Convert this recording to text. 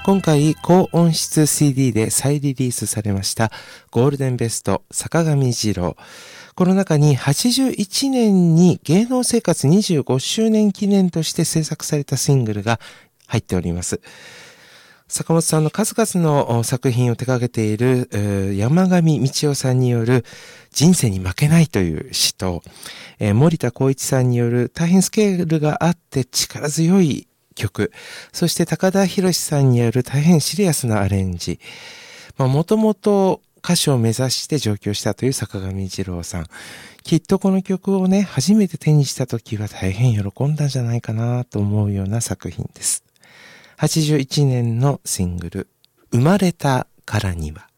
今回高音質 CD で再リリースされましたゴールデンベスト坂上二郎。この中に81年に芸能生活25周年記念として制作されたシングルが入っております。坂本さんの数々の作品を手掛けている山上道夫さんによる人生に負けないという詩と、森田光一さんによる大変スケールがあって力強い曲、そして高田博さんによる大変シリアスなアレンジ、もともと歌手を目指して上京したという坂上二郎さん、きっとこの曲をね初めて手にした時は大変喜んだんじゃないかなと思うような作品です。81年のシングル、生まれたからには。